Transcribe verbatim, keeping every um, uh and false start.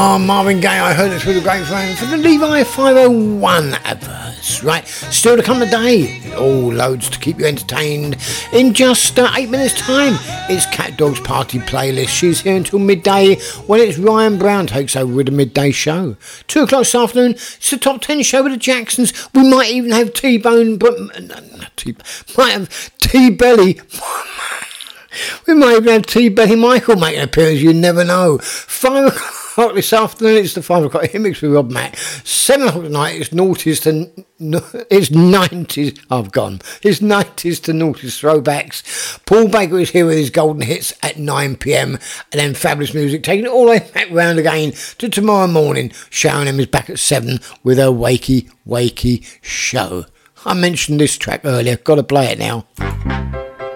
Oh, Marvin Gaye, I heard it through the grapevine for the Levi five oh one adverts. Right, still to come today. All loads to keep you entertained. In just uh, eight minutes' time, it's Cat Dog's Party Playlist. She's here until midday when it's Ryan Brown takes over with the midday show. Two o'clock this afternoon, it's the top ten show with the Jacksons. We might even have T-Bone, but T- might have T-Belly. We might even have T-Belly Michael make an appearance. You never know. Five o'clock. This afternoon it's the five o'clock hit mix with Rob Mack. Seven o'clock tonight it's noughties to it's nineties. I've gone. It's nineties to noughties throwbacks. Paul Baker is here with his golden hits at nine p.m. and then fabulous music taking it all the way back round again to tomorrow morning. Sharon M is back at seven with her wakey wakey show. I mentioned this track earlier. Got to play it now.